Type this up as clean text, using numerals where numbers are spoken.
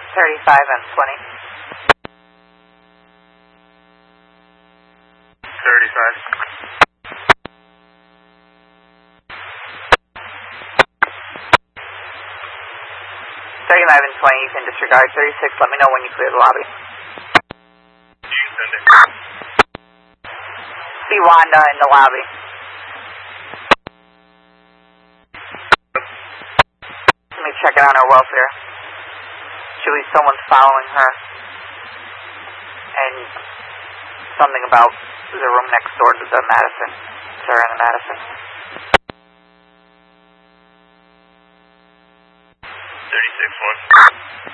35 and 20. 35. 35 and 20, you can disregard. 36, let me know when you clear the lobby. You can send it. See Wanda in the lobby. Let me check it on her welfare. Julie, someone's following her. And something about the room next door to the Madison. Sarah and the Madison. 36-1.